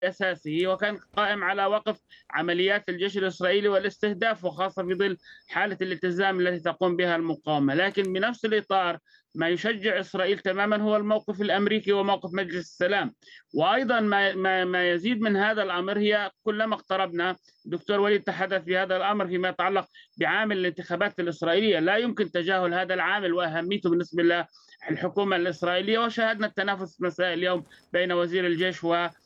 أساسه، وكان قائم على وقف عمليات الجيش الإسرائيلي والاستهداف، وخاصة في ظل حالة الالتزام التي تقوم بها المقاومة. لكن بنفس الإطار ما يشجع إسرائيل تماما هو الموقف الأمريكي وموقف مجلس السلام. وأيضا ما يزيد من هذا الأمر هي كلما اقتربنا، دكتور وليد تحدث في هذا الأمر فيما يتعلق بعامل الانتخابات الإسرائيلية، لا يمكن تجاهل هذا العامل وأهميته بالنسبة للحكومة الإسرائيلية. وشاهدنا التنافس مساء اليوم بين وزير الجيش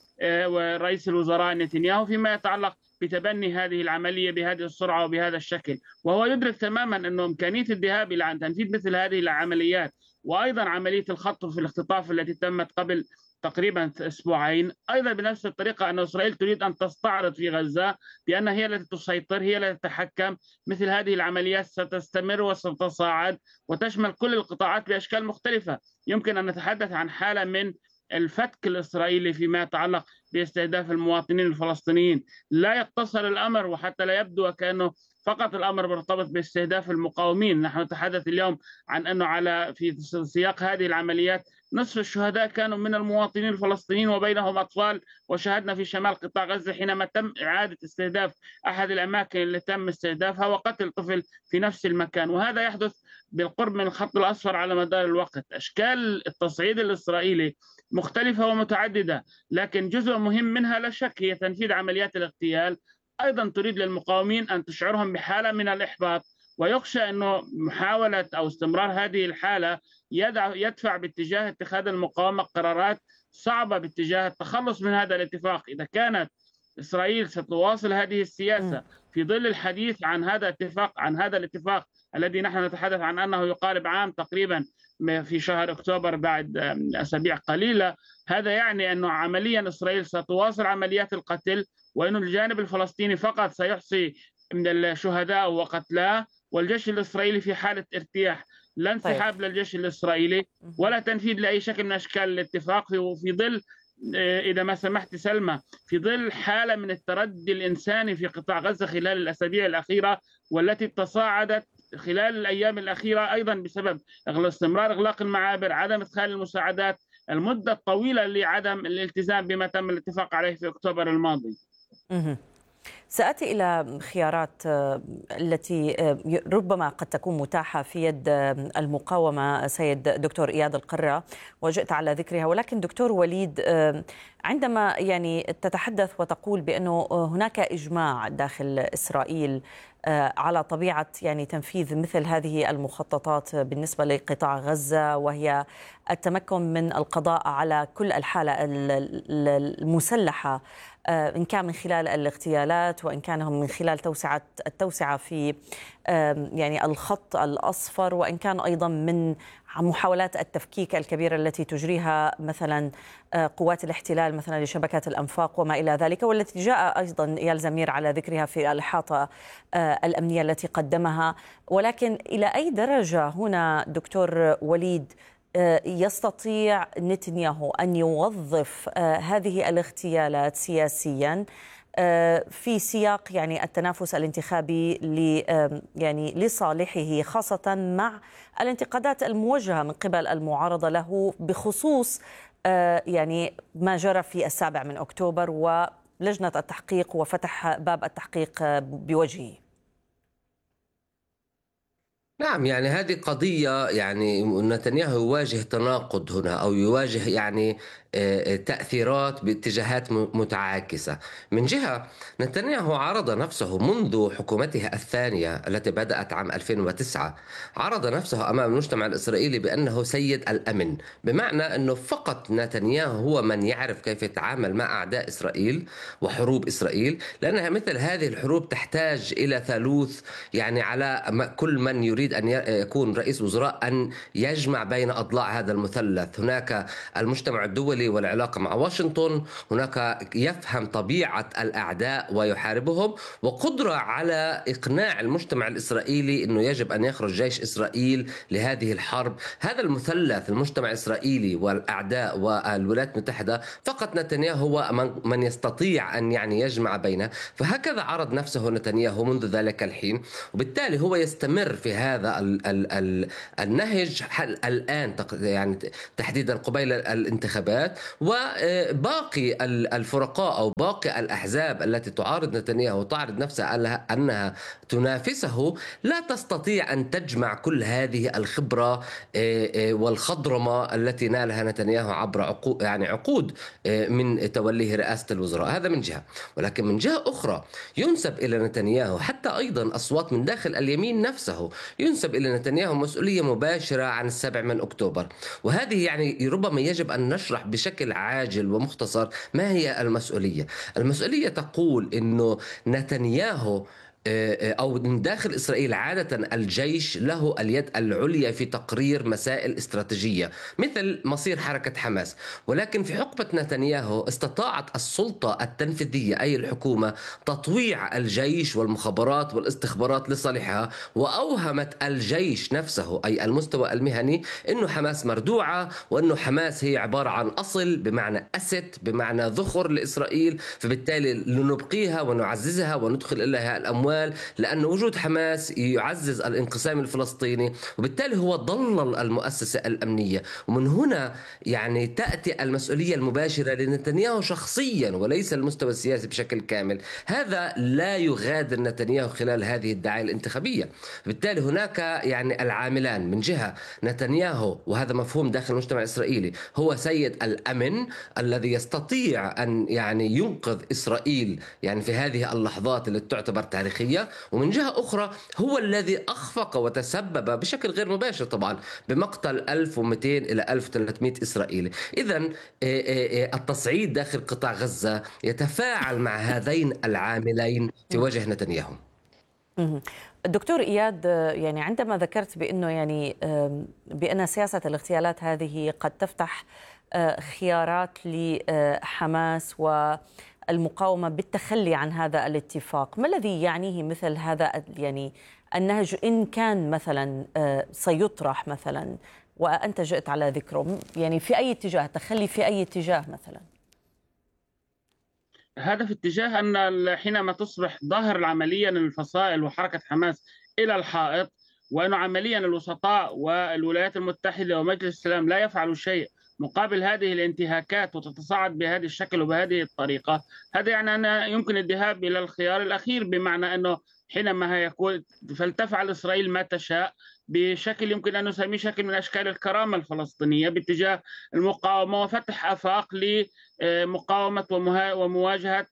ورئيس الوزراء نتنياهو فيما يتعلق بتبني هذه العملية بهذه السرعة وبهذا الشكل. وهو يدرك تماما أن إمكانية الذهاب إلى تنفيذ مثل هذه العمليات، وأيضا عملية الخطف في الاختطاف التي تمت قبل تقريبا أسبوعين، أيضا بنفس الطريقة أن إسرائيل تريد أن تستعرض في غزة بأنها هي التي تسيطر، هي التي تتحكم. مثل هذه العمليات ستستمر وستتصاعد وتشمل كل القطاعات بأشكال مختلفة. يمكن أن نتحدث عن حالة من الفتك الإسرائيلي فيما يتعلق باستهداف المواطنين الفلسطينيين. لا يقتصر الأمر، وحتى لا يبدو وكأنه فقط الأمر مرتبط باستهداف المقاومين. نحن نتحدث اليوم عن أنه في سياق هذه العمليات نصف الشهداء كانوا من المواطنين الفلسطينيين وبينهم أطفال. وشاهدنا في شمال قطاع غزة حينما تم إعادة استهداف أحد الأماكن اللي تم استهدافها وقتل طفل في نفس المكان، وهذا يحدث بالقرب من الخط الأصفر على مدار الوقت. أشكال التصعيد الإسرائيلي مختلفة ومتعددة، لكن جزء مهم منها لا شك هي تنفيذ عمليات الاغتيال. أيضا تريد للمقاومين أن تشعرهم بحالة من الإحباط، ويخشى أنه محاولة أو استمرار هذه الحالة يدفع باتجاه اتخاذ المقاومة قرارات صعبة باتجاه التخلص من هذا الاتفاق. إذا كانت إسرائيل ستواصل هذه السياسة في ظل الحديث عن هذا الاتفاق الذي نحن نتحدث عن أنه يقارب عام تقريبا في شهر أكتوبر بعد أسابيع قليلة، هذا يعني أنه عمليا إسرائيل ستواصل عمليات القتل، وأن الجانب الفلسطيني فقط سيحصي من الشهداء وقتلاه، والجيش الإسرائيلي في حالة ارتياح. لا طيب. انسحاب للجيش الإسرائيلي ولا تنفيذ لأي شكل من أشكال الاتفاق في ظل، إذا ما سمحت سلمى، في ظل حالة من التردي الإنساني في قطاع غزة خلال الأسابيع الأخيرة، والتي تصاعدت خلال الأيام الأخيرة أيضا بسبب استمرار إغلاق المعابر، عدم إدخال المساعدات، المدة الطويلة لعدم الالتزام بما تم الاتفاق عليه في أكتوبر الماضي. سآتي إلى خيارات التي ربما قد تكون متاحة في يد المقاومة سيد دكتور إياد القرة، وجئت على ذكرها. ولكن دكتور وليد، عندما تتحدث وتقول بأنه هناك إجماع داخل إسرائيل على طبيعة تنفيذ مثل هذه المخططات بالنسبة لقطاع غزة، وهي التمكن من القضاء على كل الحالة المسلحة، إن كان من خلال الاغتيالات وإن كان من خلال التوسعة في الخط الأصفر، وإن كان أيضا من محاولات التفكيك الكبيرة التي تجريها مثلا قوات الاحتلال مثلا لشبكات الأنفاق وما إلى ذلك، والتي جاء أيضا إيال زمير على ذكرها في الإحاطة الأمنية التي قدمها. ولكن إلى أي درجة هنا دكتور وليد يستطيع نتنياهو أن يوظف هذه الاغتيالات سياسيا في سياق التنافس الانتخابي لصالحه، خاصة مع الانتقادات الموجهة من قبل المعارضة له بخصوص ما جرى في 7 أكتوبر ولجنة التحقيق وفتح باب التحقيق بوجهه؟ نعم، هذه قضية، نتنياهو يواجه تناقض هنا، أو يواجه تأثيرات باتجاهات متعاكسة. من جهة، نتنياهو عرض نفسه منذ حكومته الثانية التي بدأت عام 2009، عرض نفسه أمام المجتمع الإسرائيلي بأنه سيد الأمن، بمعنى أنه فقط نتنياهو هو من يعرف كيف يتعامل مع أعداء إسرائيل وحروب إسرائيل، لأنها مثل هذه الحروب تحتاج إلى ثالوث، على كل من يريد أن يكون رئيس وزراء أن يجمع بين أضلاع هذا المثلث. هناك المجتمع الدولي والعلاقة مع واشنطن، هناك يفهم طبيعة الأعداء ويحاربهم، وقدرة على إقناع المجتمع الإسرائيلي أنه يجب أن يخرج جيش إسرائيل لهذه الحرب. هذا المثلث، المجتمع الإسرائيلي والأعداء والولايات المتحدة، فقط نتنياهو هو من يستطيع أن يجمع بينه. فهكذا عرض نفسه نتنياهو منذ ذلك الحين، وبالتالي هو يستمر في هذا النهج الآن، تحديدا قبيل الانتخابات، الانتخابات، وباقي الفرقاء أو باقي الأحزاب التي تعارض نتنياهو وتعرض نفسها أنها تنافسه لا تستطيع أن تجمع كل هذه الخبرة والخضرمة التي نالها نتنياهو عبر عقود من توليه رئاسة الوزراء. هذا من جهة. ولكن من جهة أخرى ينسب إلى نتنياهو حتى أيضا أصوات من داخل اليمين نفسه، ينسب إلى نتنياهو مسؤولية مباشرة عن 7 أكتوبر. وهذه يعني ربما يجب أن نشرح بشكل عاجل ومختصر ما هي المسؤولية. المسؤولية تقول إنه نتنياهو أو من داخل إسرائيل عادة الجيش له اليد العليا في تقرير مسائل استراتيجية مثل مصير حركة حماس، ولكن في حقبة نتنياهو استطاعت السلطة التنفيذية أي الحكومة تطويع الجيش والمخابرات والاستخبارات لصالحها، وأوهمت الجيش نفسه أي المستوى المهني أنه حماس مردوعة، وأنه حماس هي عبارة عن أصل بمعنى أسد بمعنى ذخر لإسرائيل، فبالتالي لنبقيها ونعززها وندخل إليها الأموال لأن وجود حماس يعزز الانقسام الفلسطيني، وبالتالي هو ضلل المؤسسة الأمنية. ومن هنا يعني تأتي المسؤولية المباشرة لنتنياهو شخصيا وليس المستوى السياسي بشكل كامل. هذا لا يغادر نتنياهو خلال هذه الدعاية الانتخابية. بالتالي هناك يعني العاملان، من جهة نتنياهو وهذا مفهوم داخل المجتمع الإسرائيلي هو سيد الأمن الذي يستطيع أن يعني ينقذ إسرائيل يعني في هذه اللحظات التي تعتبر تاريخية، ومن جهة أخرى هو الذي أخفق وتسبب بشكل غير مباشر طبعا بمقتل 1200 إلى 1300 إسرائيلي. إذن التصعيد داخل قطاع غزة يتفاعل مع هذين العاملين في وجه نتنياهو. دكتور إياد، يعني عندما ذكرت بأنه يعني بأن سياسة الاغتيالات هذه قد تفتح خيارات لحماس والمقاومة بالتخلي عن هذا الاتفاق، ما الذي يعنيه مثل هذا يعني النهج إن كان مثلا سيطرح مثلا وأنت جئت على ذكره، يعني في أي اتجاه تخلي في أي اتجاه مثلا؟ هذا في اتجاه أن حينما تصبح ظاهر عمليا الفصائل وحركة حماس إلى الحائط، وأنه عمليا الوسطاء والولايات المتحدة ومجلس السلام لا يفعلوا شيء مقابل هذه الانتهاكات وتتصاعد بهذا الشكل وبهذه الطريقة، هذا يعني أن يمكن الذهاب إلى الخيار الأخير، بمعنى أنه حينما يكون فلتفعل إسرائيل ما تشاء بشكل يمكن أن نسميه شكل من أشكال الكرامة الفلسطينية باتجاه المقاومة وفتح آفاق لمقاومة ومواجهة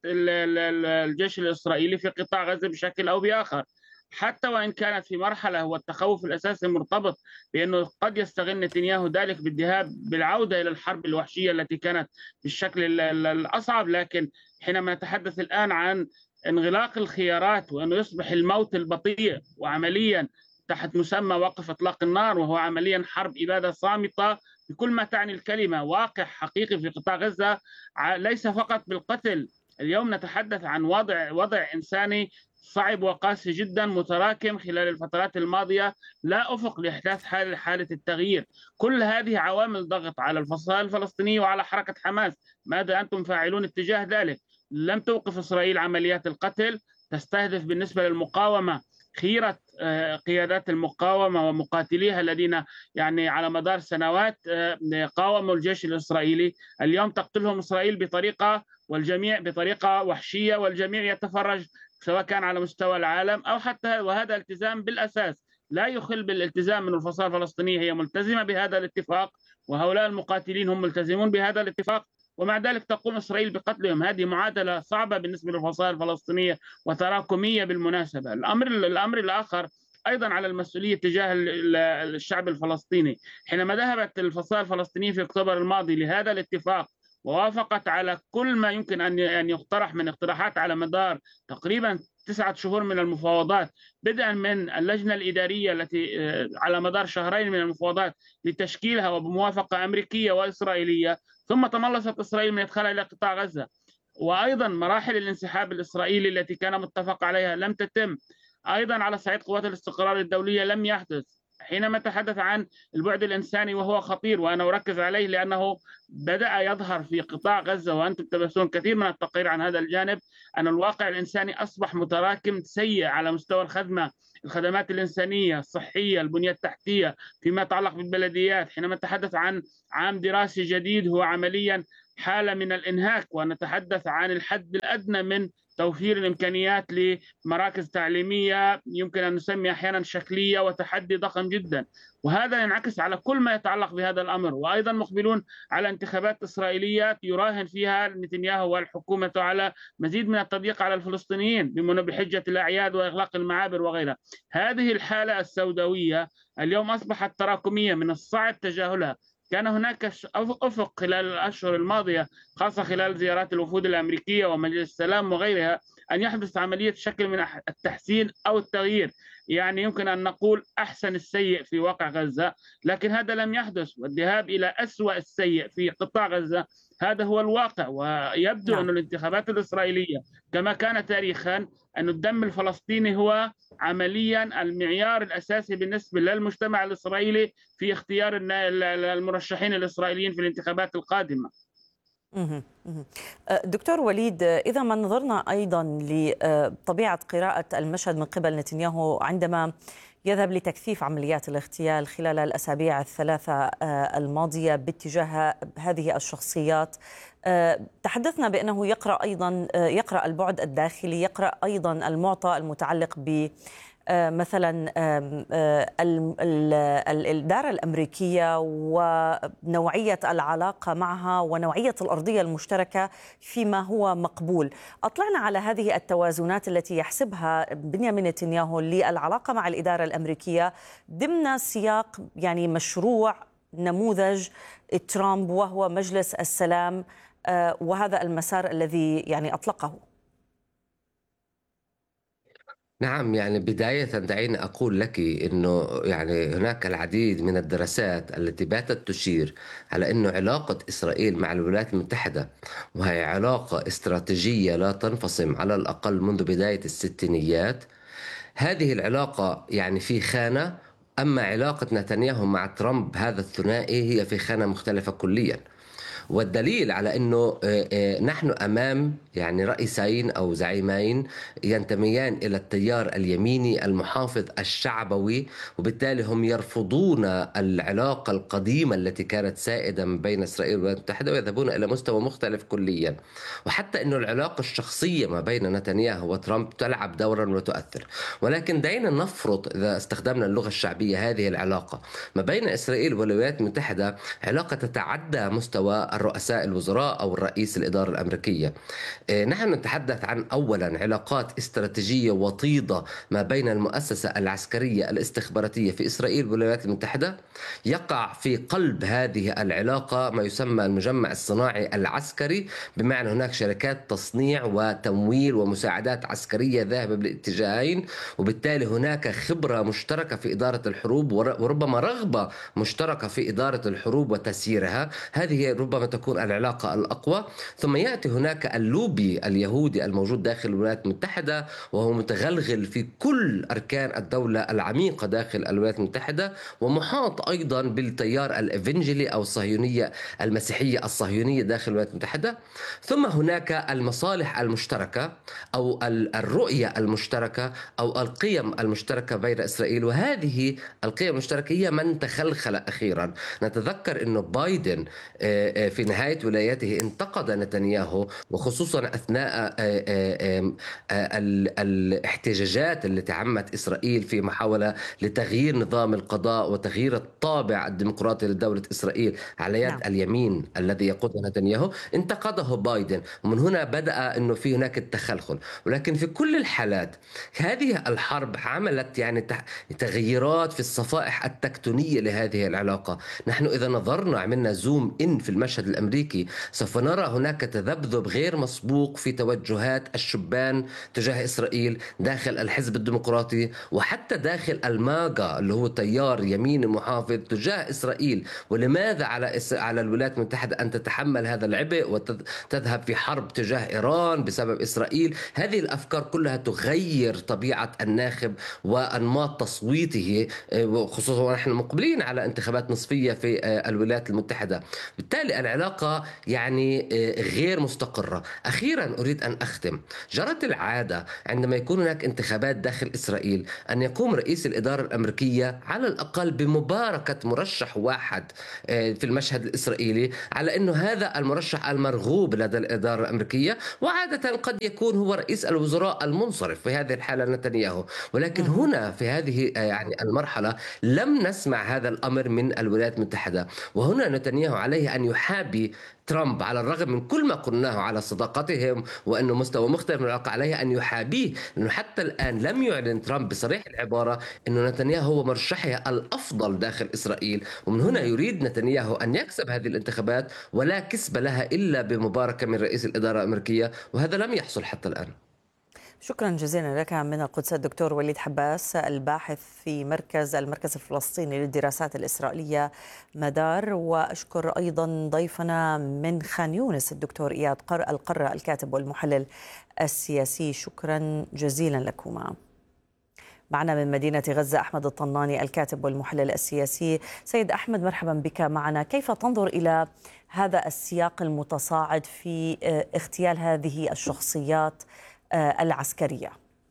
الجيش الإسرائيلي في قطاع غزة بشكل أو بآخر. حتى وإن كانت في مرحلة هو التخوف الأساسي مرتبط بأنه قد يستغل نتنياهو ذلك بالذهاب بالعودة إلى الحرب الوحشية التي كانت بالشكل الأصعب، لكن حينما نتحدث الآن عن انغلاق الخيارات وأنه يصبح الموت البطيء وعمليا تحت مسمى وقف إطلاق النار، وهو عمليا حرب إبادة صامتة بكل ما تعني الكلمة، واقع حقيقي في قطاع غزة ليس فقط بالقتل. اليوم نتحدث عن وضع إنساني صعب وقاسي جدا متراكم خلال الفترات الماضية، لا أفق لإحداث حالة التغيير. كل هذه عوامل ضغط على الفصائل الفلسطينية وعلى حركة حماس. ماذا أنتم فاعلون اتجاه ذلك؟ لم توقف إسرائيل عمليات القتل، تستهدف بالنسبة للمقاومة خيرة قيادات المقاومة ومقاتليها الذين يعني على مدار سنوات قاوموا الجيش الإسرائيلي. اليوم تقتلهم إسرائيل بطريقة والجميع بطريقة وحشية، والجميع يتفرج سواء كان على مستوى العالم أو حتى، وهذا التزام بالأساس لا يخل بالالتزام من الفصائل الفلسطينية، هي ملتزمة بهذا الاتفاق وهؤلاء المقاتلين هم ملتزمون بهذا الاتفاق، ومع ذلك تقوم إسرائيل بقتلهم. هذه معادلة صعبة بالنسبة للفصائل الفلسطينية وتراكمية بالمناسبة. الأمر الآخر أيضا على المسؤولية تجاه الشعب الفلسطيني. حينما ذهبت الفصائل الفلسطينية في أكتوبر الماضي لهذا الاتفاق ووافقت على كل ما يمكن أن يقترح من اقتراحات على مدار تقريبا 9 شهور من المفاوضات، بدءا من اللجنة الإدارية التي على مدار 2 من المفاوضات لتشكيلها وبموافقة أمريكية وإسرائيلية، ثم تملصت إسرائيل من إدخالها إلى قطاع غزة، وأيضا مراحل الانسحاب الإسرائيلي التي كان متفق عليها لم تتم، أيضا على صعيد قوات الاستقرار الدولية لم يحدث، حينما تحدث عن البعد الإنساني وهو خطير، وأنا أركز عليه لأنه بدأ يظهر في قطاع غزة، وأنتم تبثون كثير من التقارير عن هذا الجانب، أن الواقع الإنساني أصبح متراكم سيء على مستوى الخدمات الإنسانية الصحية، البنية التحتية، فيما يتعلق بالبلديات. حينما نتحدث عن عام دراسي جديد، هو عمليا حالة من الإنهاك، ونتحدث عن الحد الأدنى من توفير الإمكانيات لمراكز تعليمية يمكن أن نسمي أحيانا شكلية، وتحدي ضخم جدا. وهذا ينعكس على كل ما يتعلق بهذا الأمر. وأيضا مقبلون على انتخابات إسرائيلية يراهن فيها نتنياهو والحكومة على مزيد من التضييق على الفلسطينيين بحجة الأعياد وإغلاق المعابر وغيرها. هذه الحالة السوداوية اليوم أصبحت تراكمية من الصعب تجاهلها. كان هناك أفق خلال الأشهر الماضية، خاصة خلال زيارات الوفود الأمريكية ومجلس السلام وغيرها، أن يحدث عملية شكل من التحسين أو التغيير، يعني يمكن أن نقول أحسن السيء في واقع غزة، لكن هذا لم يحدث، والذهاب إلى أسوأ السيء في قطاع غزة هذا هو الواقع. ويبدو أن الانتخابات الإسرائيلية كما كان تاريخا، أن الدم الفلسطيني هو عمليا المعيار الأساسي بالنسبة للمجتمع الإسرائيلي في اختيار المرشحين الإسرائيليين في الانتخابات القادمة. دكتور وليد، إذا ما نظرنا أيضا لطبيعة قراءة المشهد من قبل نتنياهو عندما يذهب لتكثيف عمليات الاغتيال خلال الأسابيع الثلاثة الماضية باتجاه هذه الشخصيات، تحدثنا بأنه يقرأ البعد الداخلي، يقرأ أيضا المعطى المتعلق ب مثلا الإدارة الأمريكية ونوعية العلاقة معها ونوعية الأرضية المشتركة فيما هو مقبول. أطلعنا على هذه التوازنات التي يحسبها بنيامين نتنياهو للعلاقة مع الإدارة الأمريكية ضمن سياق يعني مشروع نموذج ترامب وهو مجلس السلام، وهذا المسار الذي يعني أطلقه. نعم، يعني بداية دعيني أقول لك أنه يعني هناك العديد من الدراسات التي باتت تشير على أنه علاقة إسرائيل مع الولايات المتحدة، وهي علاقة استراتيجية لا تنفصم على الأقل منذ بداية الستينيات، هذه العلاقة يعني في خانة، أما علاقة نتنياهو مع ترامب هذا الثنائي هي في خانة مختلفة كليا. والدليل على أنه نحن أمام يعني رئيسين أو زعيمين ينتميان إلى التيار اليميني المحافظ الشعبوي، وبالتالي هم يرفضون العلاقة القديمة التي كانت سائدة من بين إسرائيل والولايات المتحدة، ويذهبون إلى مستوى مختلف كليا. وحتى أنه العلاقة الشخصية ما بين نتنياهو وترامب تلعب دورا وتؤثر. ولكن دعينا نفرض، إذا استخدمنا اللغة الشعبية، هذه العلاقة ما بين إسرائيل والولايات المتحدة علاقة تتعدى مستوى الرؤساء الوزراء أو الرئيس الإدارة الأمريكية. نحن نتحدث عن أولا علاقات استراتيجية وطيدة ما بين المؤسسة العسكرية الاستخباراتية في إسرائيل والولايات المتحدة. يقع في قلب هذه العلاقة ما يسمى المجمع الصناعي العسكري، بمعنى هناك شركات تصنيع وتمويل ومساعدات عسكرية ذاهبة بالاتجاهين، وبالتالي هناك خبرة مشتركة في إدارة الحروب، وربما رغبة مشتركة في إدارة الحروب وتسييرها. هذه ربما تكون العلاقة الأقوى. ثم يأتي هناك اللوبي اليهودي الموجود داخل الولايات المتحدة، وهو متغلغل في كل أركان الدولة العميقة داخل الولايات المتحدة، ومحاط أيضا بالتيار الإفنجلي أو الصهيونية المسيحية الصهيونية داخل الولايات المتحدة. ثم هناك المصالح المشتركة أو الرؤية المشتركة أو القيم المشتركة بين إسرائيل، وهذه القيم المشتركة هي من تخلخل أخيرا. نتذكر أنه بايدن في نهاية ولايته انتقد نتنياهو، وخصوصا أثناء الاحتجاجات التي عمت إسرائيل في محاولة لتغيير نظام القضاء وتغيير الطابع الديمقراطي لدولة إسرائيل على يد اليمين الذي يقوده نتنياهو. انتقده بايدن، ومن هنا بدأ أنه في هناك التخلخل. ولكن في كل الحالات هذه الحرب عملت يعني تغييرات في الصفائح التكتونية لهذه العلاقة. نحن إذا نظرنا عملنا زوم إن في المشهد المشهد الأمريكي سوف نرى هناك تذبذب غير مسبوق في توجهات الشبان تجاه إسرائيل داخل الحزب الديمقراطي وحتى داخل الماجا اللي هو تيار يمين محافظ تجاه إسرائيل. ولماذا على الولايات المتحدة أن تتحمل هذا العبء وتذهب في حرب تجاه إيران بسبب إسرائيل؟ هذه الأفكار كلها تغير طبيعة الناخب وأنماط تصويته، خصوصا ونحن مقبلين على انتخابات نصفية في الولايات المتحدة. بالتالي العلاقة يعني غير مستقرة. أخيرا أريد أن أختم. جرت العادة عندما يكون هناك انتخابات داخل إسرائيل أن يقوم رئيس الإدارة الأمريكية على الأقل بمباركة مرشح واحد في المشهد الإسرائيلي على أنه هذا المرشح المرغوب لدى الإدارة الأمريكية، وعادة قد يكون هو رئيس الوزراء المنصرف في هذه الحالة نتنياهو. ولكن هنا في هذه يعني المرحلة لم نسمع هذا الأمر من الولايات المتحدة، وهنا نتنياهو عليه أن يحابي ترامب على الرغم من كل ما قلناه على صداقتهم وأنه مستوى مختلف من العلاقة، عليه أن يحابيه، لأنه حتى الآن لم يعلن ترامب بصريح العبارة أنه نتنياهو هو مرشحه الأفضل داخل إسرائيل. ومن هنا يريد نتنياهو أن يكسب هذه الانتخابات ولا كسب لها إلا بمباركة من رئيس الإدارة الأمريكية، وهذا لم يحصل حتى الآن. شكرا جزيلا لك من القدس الدكتور وليد حباس الباحث في المركز الفلسطيني للدراسات الإسرائيلية مدار، وأشكر أيضا ضيفنا من خان يونس الدكتور إياد القرة الكاتب والمحلل السياسي. شكرا جزيلا لكما. معنا من مدينة غزة أحمد الطناني الكاتب والمحلل السياسي. سيد أحمد مرحبا بك معنا. كيف تنظر إلى هذا السياق المتصاعد في اغتيال هذه الشخصيات العسكرية؟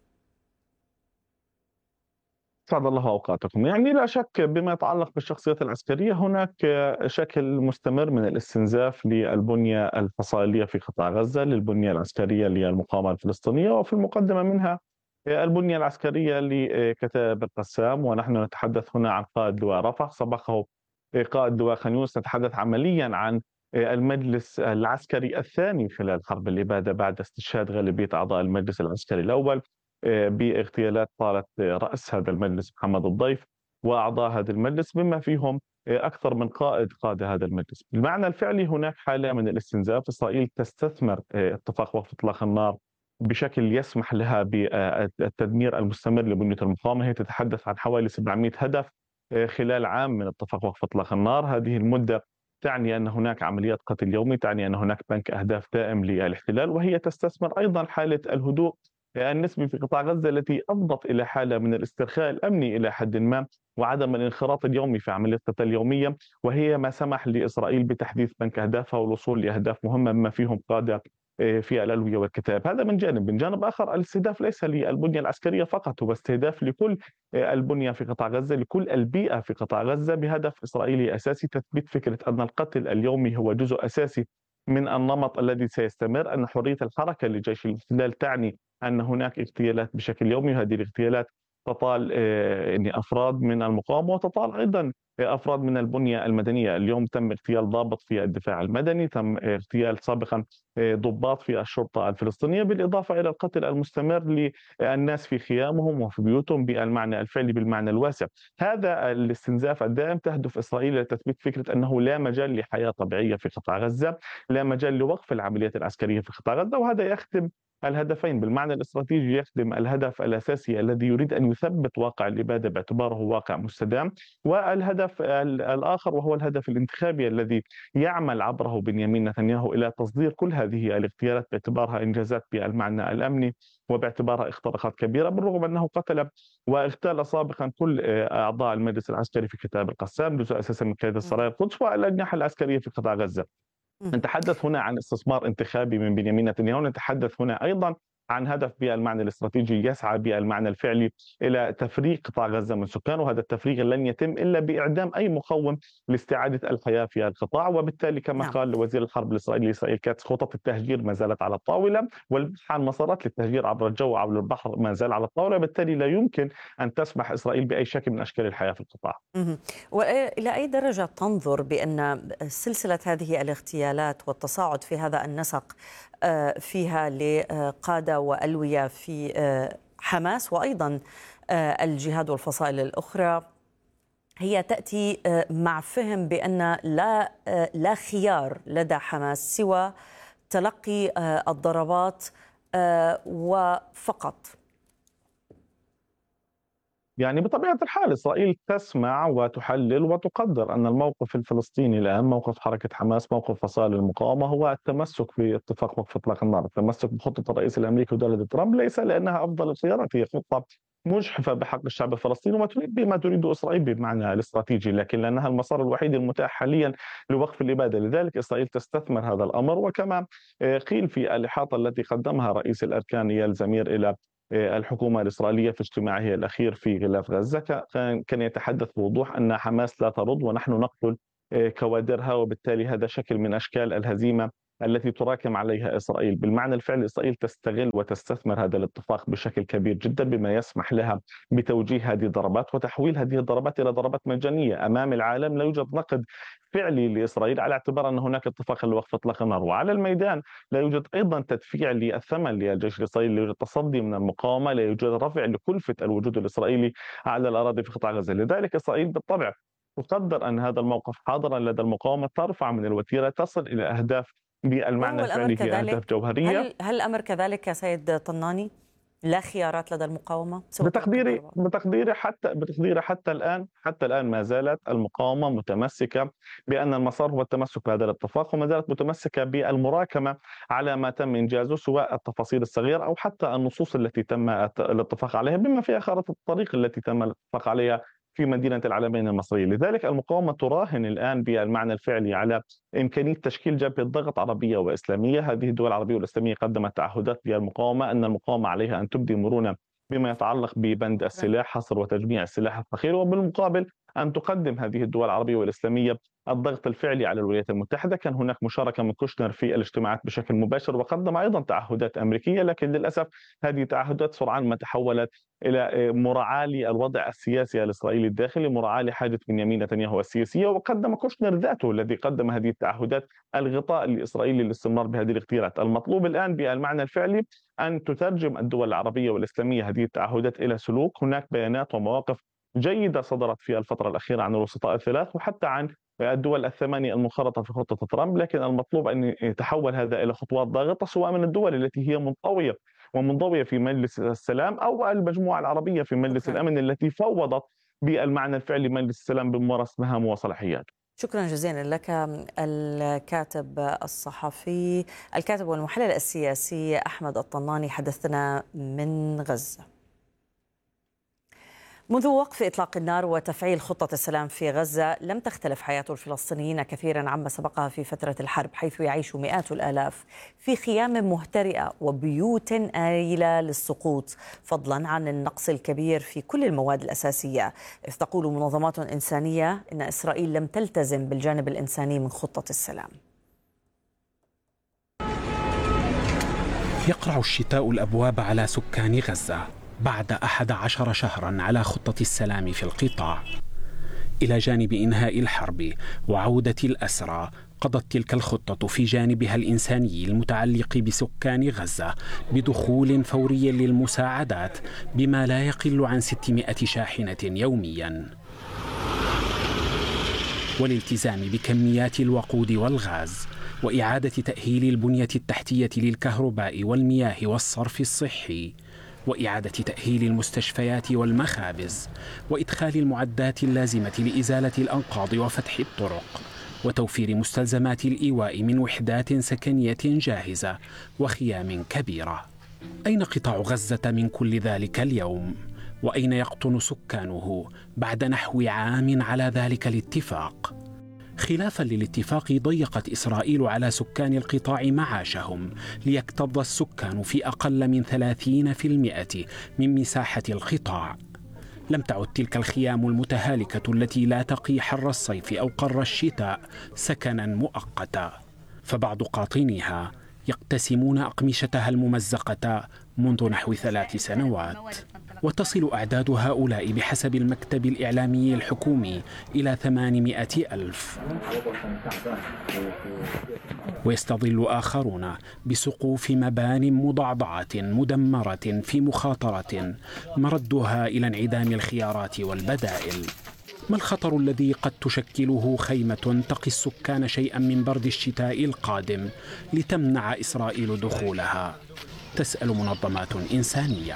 سعد الله أوقاتكم. يعني لا شك بما يتعلق بالشخصيات العسكرية هناك شكل مستمر من الاستنزاف للبنية الفصائلية في قطاع غزة، للبنية العسكرية للمقاومة الفلسطينية، وفي المقدمة منها البنية العسكرية لكتائب القسام. ونحن نتحدث هنا عن قائد لواء رفح، سبقه قائد لواء خان يونس. نتحدث عمليا عن المجلس العسكري الثاني خلال حرب الإبادة بعد استشهاد غالبية أعضاء المجلس العسكري الأول باغتيالات طالت رأس هذا المجلس محمد الضيف وأعضاء هذا المجلس، بما فيهم أكثر من قاد هذا المجلس. بالمعنى الفعلي هناك حالة من الاستنزاف. إسرائيل تستثمر اتفاق وقف إطلاق النار بشكل يسمح لها بالتدمير المستمر لبنية المقاومة. هي تتحدث عن حوالي 700 هدف خلال عام من اتفاق وقف إطلاق النار. هذه المدة تعني أن هناك عمليات قتل يومي، تعني أن هناك بنك أهداف دائم للاحتلال، وهي تستثمر أيضا حالة الهدوء النسبي في قطاع غزة التي أفضت إلى حالة من الاسترخاء الأمني إلى حد ما، وعدم الانخراط اليومي في عملية قتال يومية، وهي ما سمح لإسرائيل بتحديث بنك أهدافها والوصول لأهداف مهمة بما فيهم قادة في الألوية والكتائب. هذا من جانب. من جانب آخر الاستهداف ليس للبنية العسكرية فقط، هو استهداف لكل البنية في قطاع غزة، لكل البيئة في قطاع غزة، بهدف إسرائيلي أساسي: تثبيت فكرة أن القتل اليومي هو جزء أساسي من النمط الذي سيستمر، أن حرية الحركة لجيش الاحتلال تعني أن هناك اغتيالات بشكل يومي. هذه الاغتيالات تطال يعني أفراد من المقاومة وتطال أيضا أفراد من البنية المدنية. اليوم تم اغتيال ضابط في الدفاع المدني، تم اغتيال سابقا ضباط في الشرطة الفلسطينية، بالإضافة إلى القتل المستمر للناس في خيامهم وفي بيوتهم بالمعنى الفعلي بالمعنى الواسع. هذا الاستنزاف الدائم تهدف إسرائيل لتثبيت فكرة أنه لا مجال لحياة طبيعية في قطاع غزة، لا مجال لوقف العمليات العسكرية في قطاع غزة. وهذا يخدم الهدفين بالمعنى الاستراتيجي، يخدم الهدف الأساسي الذي يريد أن يثبت واقع الإبادة باعتباره واقع مستدام، والهدف الآخر وهو الهدف الانتخابي الذي يعمل عبره بنيامين نتنياهو إلى تصدير كل هذه الاغتيالات باعتبارها إنجازات بالمعنى الأمني وباعتبارها اختراقات كبيرة، بالرغم أنه قتل واغتال سابقا كل أعضاء المجلس العسكري في كتائب القسام، جزء أساسا من قيادة سرايا القدس والأجنحة العسكرية في قطاع غزة. نتحدث هنا عن استثمار انتخابي من بنيامين نتنياهو، نتحدث هنا أيضا عن هدف بالمعنى الاستراتيجي يسعى بالمعنى الفعلي إلى تفريغ قطاع غزة من سكانه. وهذا التفريغ لن يتم إلا بإعدام أي مقوم لاستعادة الحياة في القطاع. وبالتالي كما قال وزير الحرب الإسرائيلي إسرائيل كاتس، خطط التهجير ما زالت على الطاولة، والبحث عن مسارات للتهجير عبر الجو وعبر البحر ما زال على الطاولة. بالتالي لا يمكن أن تسمح إسرائيل بأي شكل من أشكال الحياة في القطاع. وإلى أي درجة تنظر بأن سلسلة هذه الاغتيالات والتصاعد في هذا النسق فيها لقادة وألوية في حماس وأيضا الجهاد والفصائل الأخرى هي تأتي مع فهم بأن لا خيار لدى حماس سوى تلقي الضربات وفقط. يعني بطبيعة الحال إسرائيل تسمع وتحلل وتقدر أن الموقف الفلسطيني الآن، موقف حركة حماس، موقف فصائل المقاومة، هو التمسك باتفاق وقف إطلاق النار، التمسك بخطة الرئيس الأمريكي دونالد ترامب، ليس لأنها أفضل الخيارات، هي خطة مجحفة بحق الشعب الفلسطيني وما تريد بما تريد إسرائيل بمعنى الاستراتيجي، لكن لأنها المسار الوحيد المتاح حاليا لوقف الإبادة. لذلك إسرائيل تستثمر هذا الأمر، وكما قيل في الإحاطة التي قدمها رئيس الأركان إيال زمير إلى الحكومة الإسرائيلية في اجتماعه الأخير في غلاف غزة، كان يتحدث بوضوح أن حماس لا ترد ونحن نقتل كوادرها، وبالتالي هذا شكل من أشكال الهزيمة التي تراكم عليها إسرائيل. بالمعنى الفعلي إسرائيل تستغل وتستثمر هذا الاتفاق بشكل كبير جدا، بما يسمح لها بتوجيه هذه الضربات وتحويل هذه الضربات إلى ضربات مجانية أمام العالم. لا يوجد نقد فعلي لإسرائيل على اعتبار أن هناك اتفاق لوقف إطلاق النار، وعلى الميدان لا يوجد أيضا تدفيع للثمن للجيش الإسرائيلي، لا يوجد تصدي من المقاومة، لا يوجد رفع لكلفة الوجود الإسرائيلي على الأراضي في قطاع غزة. لذلك إسرائيل بالطبع تقدر أن هذا الموقف حاضرا لدى المقاومة، ترفع من الوتيرة، تصل إلى أهداف بالمعنى الفعلي هي أهداف جوهرية. هل الأمر كذلك يا سيد طناني؟ لا خيارات لدى المقاومة؟ بتقديري حتى الآن ما زالت المقاومة متمسكة بأن المسار هو التمسك بهذا الاتفاق، وما زالت متمسكة بالمراكمة على ما تم إنجازه، سواء التفاصيل الصغيرة أو حتى النصوص التي تم الاتفاق عليها، بما فيها خارطة الطريق التي تم الاتفاق عليها في مدينة العلمين المصرية. لذلك المقاومة تراهن الآن بالمعنى الفعلي على إمكانية تشكيل جبهة ضغط عربية وإسلامية. هذه الدول العربية والإسلامية قدمت تعهدات للمقاومة أن المقاومة عليها أن تبدي مرونة بما يتعلق ببند السلاح، حصر وتجميع السلاح الذخيرة، وبالمقابل أن تقدم هذه الدول العربية والإسلامية الضغط الفعلي على الولايات المتحدة. كان هناك مشاركة من كوشنر في الاجتماعات بشكل مباشر، وقدم أيضا تعهدات أمريكية، لكن للأسف هذه التعهدات سرعان ما تحولت إلى مراعاة للوضع السياسي الإسرائيلي الداخلي، مراعاة لحاجة بنيامين نتنياهو السياسية. وقدم كوشنر ذاته الذي قدم هذه التعهدات الغطاء الإسرائيلي للاستمرار بهذه الاختيارات. المطلوب الآن بالمعنى الفعلي أن تترجم الدول العربية والإسلامية هذه التعهدات إلى سلوك. هناك بيانات ومواقف جيدة صدرت في الفترة الأخيرة عن الوسطاء الثلاث وحتى عن الدول الثمانية المنخرطة في خطة ترامب، لكن المطلوب أن يتحول هذا إلى خطوات ضاغطة، سواء من الدول التي هي منطوية ومنضوية في مجلس السلام أو المجموعة العربية في مجلس الأمن التي فوضت بالمعنى الفعلي مجلس السلام بممارسة مهامه وصلاحياته. شكرا جزيلا لك الكاتب الصحفي الكاتب والمحلل السياسي أحمد الطناني، حدثنا من غزة. منذ وقف إطلاق النار وتفعيل خطة السلام في غزة لم تختلف حياة الفلسطينيين كثيرا عما سبقها في فترة الحرب، حيث يعيش مئات الآلاف في خيام مهترئة وبيوت آيلة للسقوط، فضلا عن النقص الكبير في كل المواد الأساسية. إذ تقول منظمات إنسانية إن إسرائيل لم تلتزم بالجانب الإنساني من خطة السلام. يقرع الشتاء الأبواب على سكان غزة بعد 11 شهرا على خطة السلام في القطاع. إلى جانب إنهاء الحرب وعودة الأسرى، قضت تلك الخطة في جانبها الإنساني المتعلق بسكان غزة بدخول فوري للمساعدات بما لا يقل عن 600 شاحنة يوميا، والالتزام بكميات الوقود والغاز، وإعادة تأهيل البنية التحتية للكهرباء والمياه والصرف الصحي، وإعادة تأهيل المستشفيات والمخابز، وإدخال المعدات اللازمة لإزالة الأنقاض وفتح الطرق، وتوفير مستلزمات الإيواء من وحدات سكنية جاهزة وخيام كبيرة. أين قطاع غزة من كل ذلك اليوم؟ وأين يقطن سكانه بعد نحو عام على ذلك الاتفاق؟ خلافا للاتفاق ضيقت إسرائيل على سكان القطاع معاشهم ليكتظ السكان في أقل من 30% من مساحة القطاع. لم تعد تلك الخيام المتهالكة التي لا تقي حر الصيف أو قر الشتاء سكنا مؤقتا، فبعض قاطنيها يقتسمون أقمشتها الممزقة منذ نحو 3 سنوات. وتصل أعداد هؤلاء بحسب المكتب الإعلامي الحكومي إلى 800,000، ويستظل آخرون بسقوف مبان مضعضعة مدمرة في مخاطرة مردها إلى انعدام الخيارات والبدائل. ما الخطر الذي قد تشكله خيمة تقي السكان شيئا من برد الشتاء القادم لتمنع إسرائيل دخولها؟ تسأل منظمات إنسانية.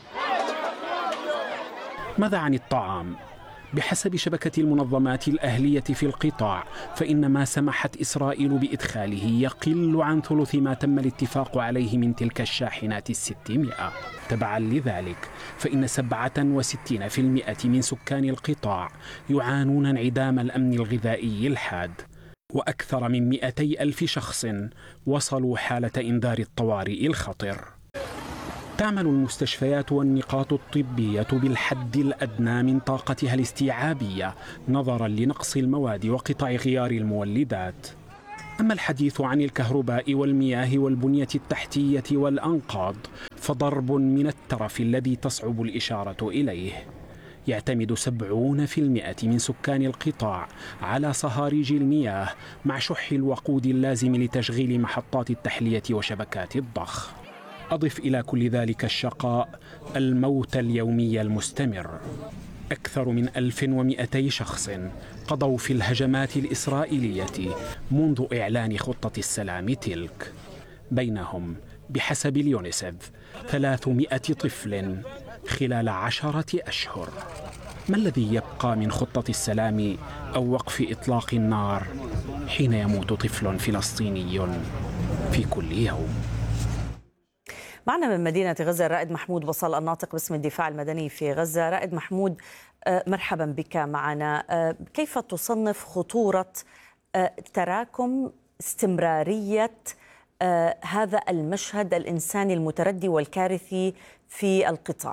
ماذا عن الطعام؟ بحسب شبكة المنظمات الأهلية في القطاع، فإن ما سمحت إسرائيل بإدخاله يقل عن ثلث ما تم الاتفاق عليه من تلك الشاحنات 600. تبعا لذلك فإن 67% من سكان القطاع يعانون انعدام الأمن الغذائي الحاد، وأكثر من 200,000 شخص وصلوا حالة إنذار الطوارئ الخطر. تعمل المستشفيات والنقاط الطبية بالحد الأدنى من طاقتها الاستيعابية نظرا لنقص المواد وقطع غيار المولدات. أما الحديث عن الكهرباء والمياه والبنية التحتية والأنقاض فضرب من الترف الذي تصعب الإشارة إليه. يعتمد 70% من سكان القطاع على صهاريج المياه مع شح الوقود اللازم لتشغيل محطات التحلية وشبكات الضخ. أضف إلى كل ذلك الشقاء الموت اليومي المستمر. أكثر من 1200 شخص قضوا في الهجمات الإسرائيلية منذ إعلان خطة السلام تلك، بينهم بحسب اليونيسف 300 طفل خلال 10 أشهر. ما الذي يبقى من خطة السلام أو وقف إطلاق النار حين يموت طفل فلسطيني في كل يوم؟ معنا من مدينة غزة الرائد محمود بصل الناطق باسم الدفاع المدني في غزة. رائد محمود، مرحبا بك معنا. كيف تصنف خطورة تراكم استمرارية هذا المشهد الإنساني المتردي والكارثي في القطاع؟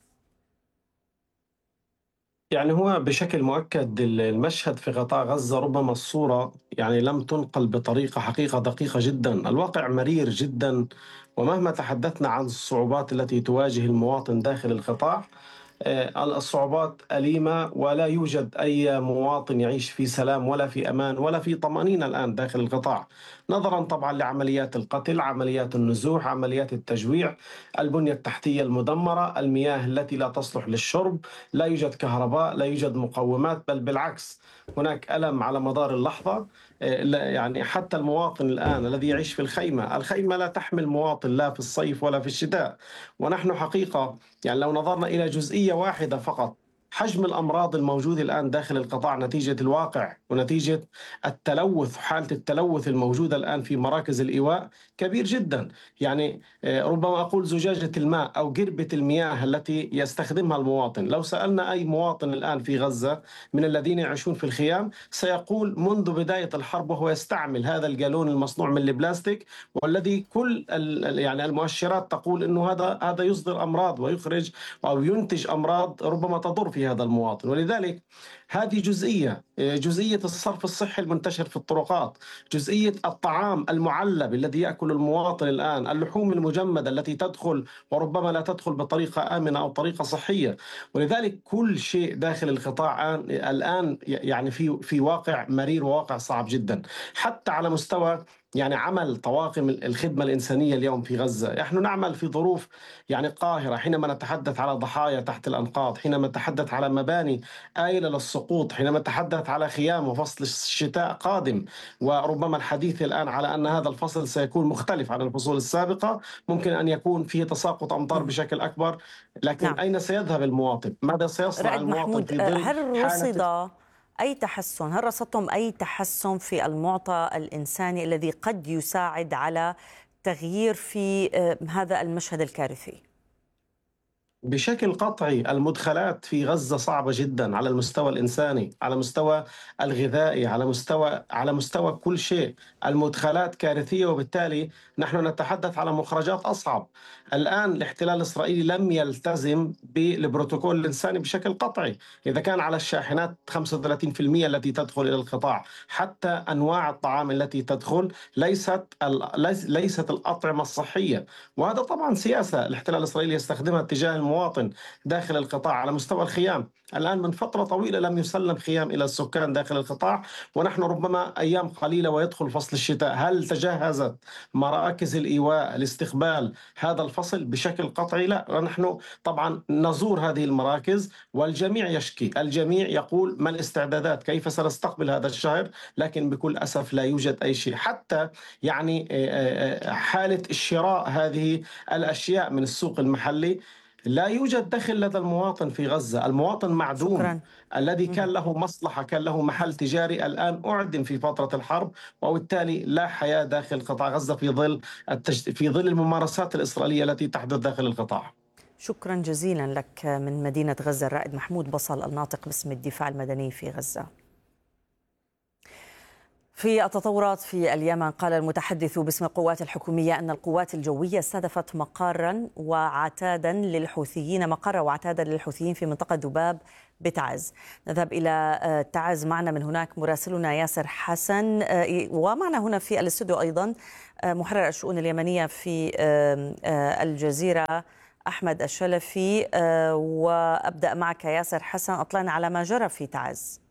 يعني هو بشكل مؤكد المشهد في قطاع غزة ربما الصورة يعني لم تنقل بطريقة حقيقة دقيقة جدا. الواقع مرير جدا، ومهما تحدثنا عن الصعوبات التي تواجه المواطن داخل القطاع، الصعوبات أليمة، ولا يوجد أي مواطن يعيش في سلام ولا في أمان ولا في طمأنينة الآن داخل القطاع، نظرا طبعا لعمليات القتل، عمليات النزوح، عمليات التجويع، البنية التحتية المدمرة، المياه التي لا تصلح للشرب، لا يوجد كهرباء، لا يوجد مقومات، بل بالعكس هناك ألم على مدار اللحظة. يعني حتى المواطن الآن الذي يعيش في الخيمة لا تحمل مواطن لا في الصيف ولا في الشتاء. ونحن حقيقة يعني لو نظرنا إلى جزئية واحدة فقط، حجم الأمراض الموجودة الآن داخل القطاع نتيجة الواقع ونتيجة التلوث، حالة التلوث الموجودة الآن في مراكز الإيواء كبير جدا. يعني ربما أقول زجاجة الماء أو قربة المياه التي يستخدمها المواطن، لو سألنا أي مواطن الآن في غزة من الذين يعيشون في الخيام سيقول منذ بداية الحرب وهو يستعمل هذا الجالون المصنوع من البلاستيك، والذي كل يعني المؤشرات تقول أنه هذا يصدر أمراض ويخرج أو ينتج أمراض ربما تضر في هذا المواطن. ولذلك هذه جزئية الصرف الصحي المنتشر في الطرقات، جزئية الطعام المعلب الذي يأكل المواطن الآن، اللحوم المجمدة التي تدخل وربما لا تدخل بطريقة آمنة أو طريقة صحية. ولذلك كل شيء داخل القطاع الآن يعني في واقع مرير وواقع صعب جدا، حتى على مستوى يعني عمل طواقم الخدمة الإنسانية اليوم في غزة. نحن نعمل في ظروف يعني قاهرة، حينما نتحدث على ضحايا تحت الأنقاض، حينما نتحدث على مباني آيلة للسقوط، حينما نتحدث على خيام وفصل الشتاء قادم، وربما الحديث الآن على أن هذا الفصل سيكون مختلف عن الفصول السابقة، ممكن أن يكون فيه تساقط أمطار بشكل أكبر، لكن نعم. أين سيذهب المواطن؟ ماذا سيصنع المواطن في ظل هل رصد أي تحسن؟ هل رصدتم أي تحسن في المعطى الإنساني الذي قد يساعد على تغيير في هذا المشهد الكارثي؟ بشكل قطعي المدخلات في غزة صعبة جدا على المستوى الإنساني، على مستوى الغذائي، على مستوى كل شيء. المدخلات كارثية، وبالتالي نحن نتحدث على مخرجات أصعب. الآن الاحتلال الإسرائيلي لم يلتزم بالبروتوكول الإنساني بشكل قطعي. إذا كان على الشاحنات 35% التي تدخل إلى القطاع، حتى أنواع الطعام التي تدخل ليست الأطعمة الصحية. وهذا طبعا سياسة الاحتلال الإسرائيلي يستخدمها تجاه المواطن داخل القطاع على مستوى الخيام. الآن من فترة طويلة لم يسلم خيام إلى السكان داخل القطاع، ونحن ربما أيام قليلة ويدخل فصل الشتاء. هل تجهزت مراكز الإيواء لاستقبال هذا الفصل؟ بشكل قطعي لا. نحن طبعا نزور هذه المراكز والجميع يشكي، الجميع يقول ما الاستعدادات، كيف سنستقبل هذا الشهر، لكن بكل أسف لا يوجد أي شيء. حتى يعني حالة الشراء هذه الأشياء من السوق المحلي، لا يوجد دخل لدى المواطن في غزة. المواطن معدوم. شكرا. الذي كان له مصلحة، كان له محل تجاري، الآن أعدم في فترة الحرب، وبالتالي لا حياة داخل قطاع غزة في ظل الممارسات الإسرائيلية التي تحدث داخل القطاع. شكرا جزيلا لك من مدينة غزة الرائد محمود بصل الناطق باسم الدفاع المدني في غزة. في التطورات في اليمن، قال المتحدث باسم القوات الحكومية أن القوات الجوية استهدفت مقرا وعتادا للحوثيين في منطقة ذباب بتعز. نذهب إلى تعز، معنا من هناك مراسلنا ياسر حسن، ومعنا هنا في الاستوديو أيضا محرر الشؤون اليمنية في الجزيرة أحمد الشلفي. وأبدأ معك ياسر حسن، أطلعنا على ما جرى في تعز.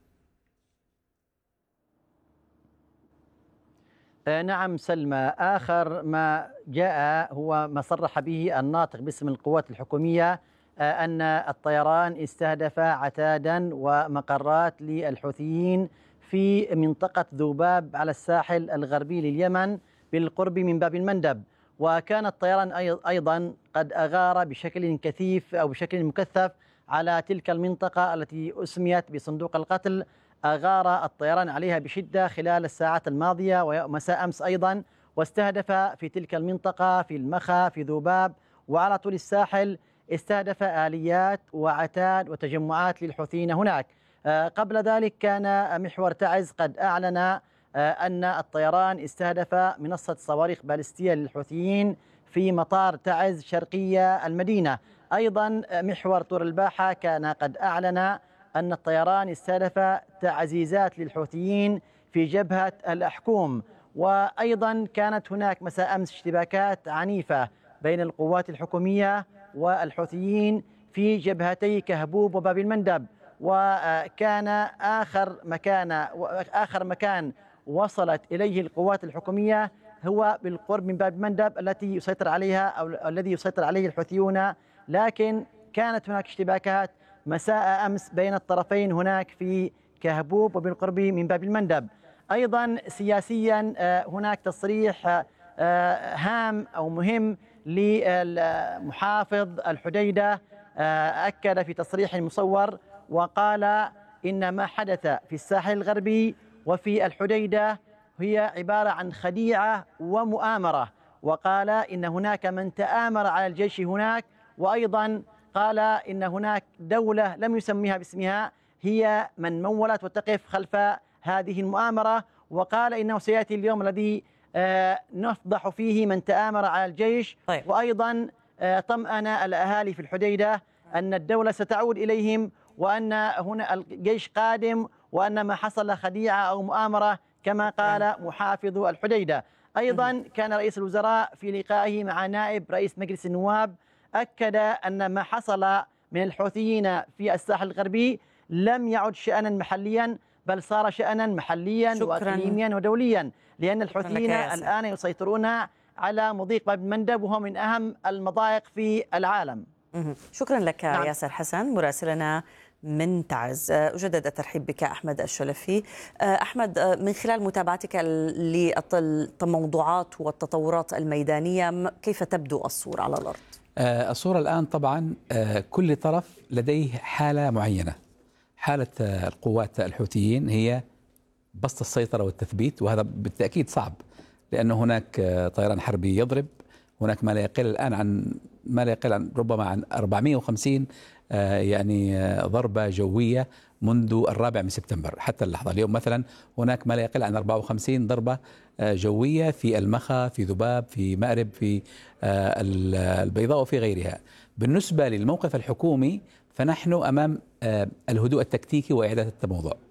نعم سلمى، آخر ما جاء هو ما صرح به الناطق باسم القوات الحكومية أن الطيران استهدف عتادا ومقرات للحوثيين في منطقة ذباب على الساحل الغربي لليمن بالقرب من باب المندب. وكان الطيران أيضا قد أغار بشكل كثيف أو بشكل مكثف على تلك المنطقة التي أسميت بصندوق القتل. أغار الطيران عليها بشدة خلال الساعات الماضية ومساء أمس أيضا، واستهدف في تلك المنطقة في المخا في ذباب وعلى طول الساحل، استهدف آليات وعتاد وتجمعات للحوثيين هناك. قبل ذلك كان محور تعز قد أعلن أن الطيران استهدف منصة صواريخ باليستية للحوثيين في مطار تعز شرقية المدينة. أيضا محور طور الباحة كان قد أعلن أن الطيران استهدف تعزيزات للحوثيين في جبهة الأحكوم. وأيضا كانت هناك مساء أمس اشتباكات عنيفة بين القوات الحكومية والحوثيين في جبهتي كهبوب وباب المندب. وكان آخر مكان وصلت إليه القوات الحكومية هو بالقرب من باب المندب التي يسيطر عليها أو الذي يسيطر عليه الحوثيون، لكن كانت هناك اشتباكات مساء أمس بين الطرفين هناك في كهبوب وبالقرب من باب المندب. أيضا سياسيا هناك تصريح هام أو مهم للمحافظ الحديدة، أكد في تصريح مصور وقال إن ما حدث في الساحل الغربي وفي الحديدة هي عبارة عن خديعة ومؤامرة، وقال إن هناك من تآمر على الجيش هناك. وأيضا قال إن هناك دولة لم يسميها باسمها هي من مولت وتقف خلف هذه المؤامرة، وقال إنه سيأتي اليوم الذي نفضح فيه من تآمر على الجيش. طيب. وأيضا طمأن الأهالي في الحديدة أن الدولة ستعود إليهم وأن هنا الجيش قادم وأن ما حصل خديعة أو مؤامرة كما قال محافظ الحديدة. أيضا كان رئيس الوزراء في لقائه مع نائب رئيس مجلس النواب أكد أن ما حصل من الحوثيين في الساحل الغربي لم يعد شأنا محليا، بل صار شأنا محليا وإقليميا ودوليا، لأن الحوثيين الآن يسيطرون على مضيق باب المندب وهو من أهم المضايق في العالم. شكرا لك ياسر حسن مراسلنا من تعز. أجدد الترحيب بك أحمد الشلفي. أحمد، من خلال متابعتك للموضوعات والتطورات الميدانية، كيف تبدو الصورة على الأرض؟ الصورة الآن طبعا كل طرف لديه حالة معينة. حالة القوات الحوثيين هي بسط السيطرة والتثبيت، وهذا بالتأكيد صعب لأن هناك طيران حربي يضرب. هناك ما لا يقل عن ربما عن 450 يعني ضربة جوية منذ 4 سبتمبر حتى اللحظة. اليوم مثلا هناك ما لا يقل عن 54 ضربة جوية في المخا، في ذباب، في مأرب، في البيضاء وفي غيرها. بالنسبة للموقف الحكومي فنحن أمام الهدوء التكتيكي وإعادة التموضع،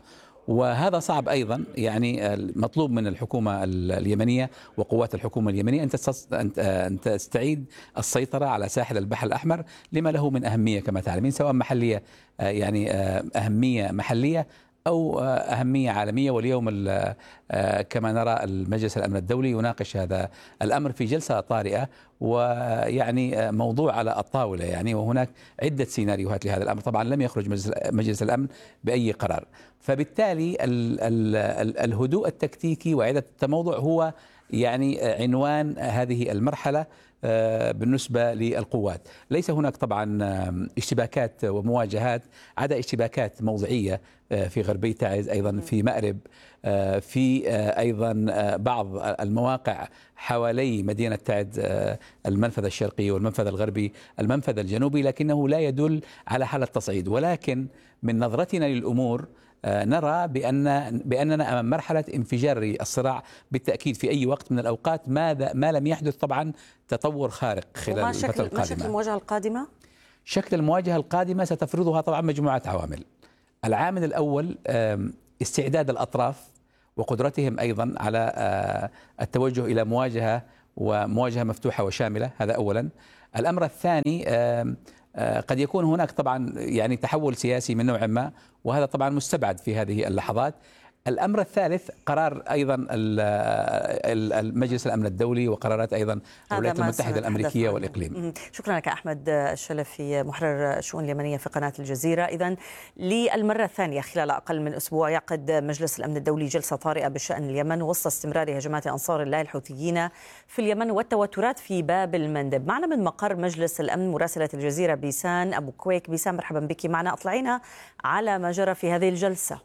وهذا صعب أيضا. يعني المطلوب من الحكومة اليمنية وقوات الحكومة اليمنية أن تستعيد السيطرة على ساحل البحر الأحمر لما له من أهمية كما تعلمين، سواء محلية يعني أهمية محلية أو أهمية عالمية. واليوم كما نرى المجلس الأمن الدولي يناقش هذا الأمر في جلسة طارئة، ويعني موضوع على الطاولة يعني، وهناك عدة سيناريوهات لهذا الأمر. طبعا لم يخرج مجلس الأمن بأي قرار، فبالتالي الهدوء التكتيكي وإعادة التموضع هو يعني عنوان هذه المرحلة بالنسبة للقوات. ليس هناك طبعا اشتباكات ومواجهات عدا اشتباكات موضعية في غربي تعز، أيضا في مأرب، في أيضا بعض المواقع حوالي مدينة تعز، المنفذ الشرقي والمنفذ الغربي، المنفذ الجنوبي، لكنه لا يدل على حالة تصعيد. ولكن من نظرتنا للأمور نرى بأننا أمام مرحلة انفجار الصراع بالتأكيد في أي وقت من الأوقات، ما لم يحدث طبعا تطور خارق خلال الفترة القادمة. ما شكل المواجهة القادمة؟ شكل المواجهة القادمة ستفرضها طبعا مجموعة عوامل. العامل الأول استعداد الأطراف وقدرتهم أيضا على التوجه إلى مواجهة مفتوحة وشاملة، هذا أولا. الأمر الثاني قد يكون هناك طبعا يعني تحول سياسي من نوع ما، وهذا طبعا مستبعد في هذه اللحظات. الأمر الثالث قرار أيضا المجلس الأمن الدولي وقرارات أيضا الولايات المتحدة الأمريكية والإقليم. شكرا لك أحمد الشلفي، محرر الشؤون اليمنية في قناة الجزيرة. إذن للمرة الثانية خلال أقل من أسبوع يعقد مجلس الأمن الدولي جلسة طارئة بشأن اليمن وسط استمرار هجمات أنصار الله الحوثيين في اليمن والتوترات في باب المندب. معنا من مقر مجلس الأمن مراسلة الجزيرة بيسان أبو كويك. بيسان، مرحبا بك معنا، أطلعينا على ما جرى في هذه الجلسة.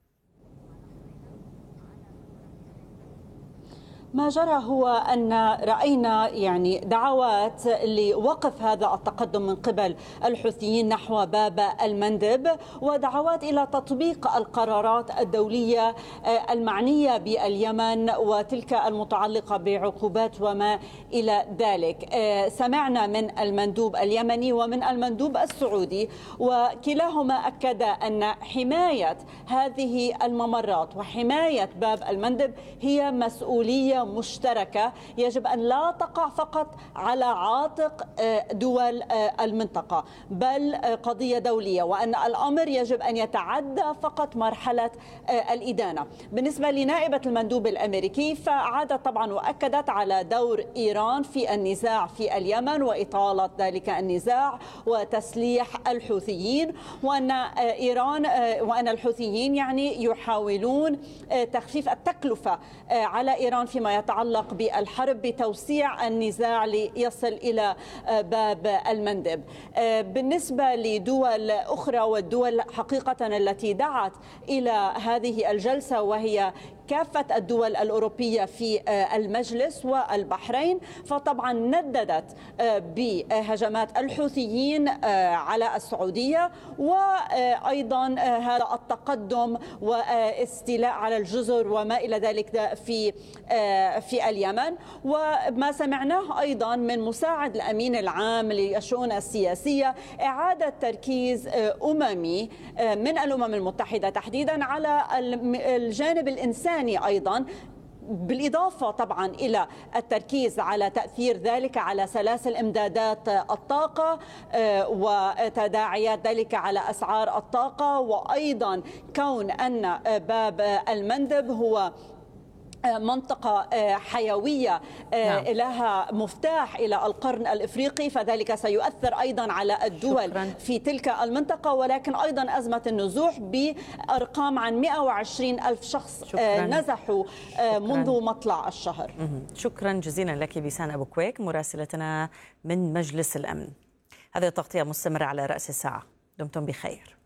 ما جرى هو أن رأينا يعني دعوات لوقف هذا التقدم من قبل الحوثيين نحو باب المندب، ودعوات إلى تطبيق القرارات الدولية المعنية باليمن وتلك المتعلقة بعقوبات وما إلى ذلك. سمعنا من المندوب اليمني ومن المندوب السعودي، وكلاهما أكد أن حماية هذه الممرات وحماية باب المندب هي مسؤولية مشتركة يجب أن لا تقع فقط على عاتق دول المنطقة، بل قضية دولية، وأن الأمر يجب أن يتعدى فقط مرحلة الإدانة. بالنسبة لنائبة المندوب الأمريكي فعادت طبعا وأكدت على دور إيران في النزاع في اليمن وإطالة ذلك النزاع وتسليح الحوثيين، وأن إيران وأن الحوثيين يعني يحاولون تخفيف التكلفة على إيران فيما يتعلق بالحرب بتوسيع النزاع ليصل إلى باب المندب. بالنسبة لدول أخرى والدول حقيقة التي دعت إلى هذه الجلسة وهي كافة الدول الأوروبية في المجلس والبحرين، فطبعا نددت بهجمات الحوثيين على السعودية، وأيضا هذا التقدم واستيلاء على الجزر وما إلى ذلك في اليمن. وما سمعناه أيضا من مساعد الأمين العام للشؤون السياسية إعادة تركيز أممي من الأمم المتحدة تحديدا على الجانب الإنساني أيضا، بالإضافة طبعا إلى التركيز على تأثير ذلك على سلاسل إمدادات الطاقة وتداعيات ذلك على أسعار الطاقة، وأيضا كون أن باب المندب هو منطقة حيوية لها مفتاح إلى القرن الإفريقي، فذلك سيؤثر أيضا على الدول في تلك المنطقة. ولكن أيضا أزمة النزوح بأرقام عن 120 ألف شخص نزحوا منذ مطلع الشهر. شكرا جزيلا لك بيسان أبو كويك مراسلتنا من مجلس الأمن. هذه التغطية مستمرة على رأس الساعة، دمتم بخير.